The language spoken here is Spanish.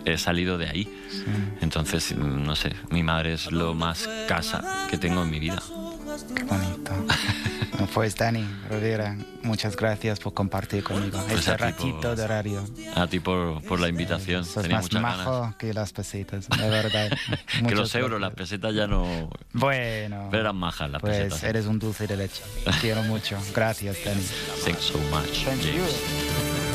he salido de ahí. Sí. Entonces, no sé, mi madre es lo más casa que tengo en mi vida. Qué bonito. Pues Dani Rovira, muchas gracias por compartir conmigo Pues este a ti ratito de radio. A ti por la invitación. Sos Tenía más muchas majo ganas. que las pesetas, de verdad. Que Muchas los euros, las gracias. pesetas ya no... Bueno, Pero eran majas las pues pesetas. eres un dulce de leche. Quiero mucho. Gracias, Dani. Thanks so much, Thank you. James.